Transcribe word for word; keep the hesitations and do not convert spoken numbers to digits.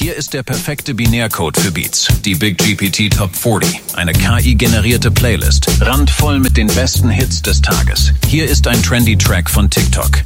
Hier ist der perfekte Binärcode für Beats. Die Big G P T Top vierzig. Eine K I-generierte Playlist. Randvoll mit den besten Hits des Tages. Hier ist ein trendy Track von TikTok.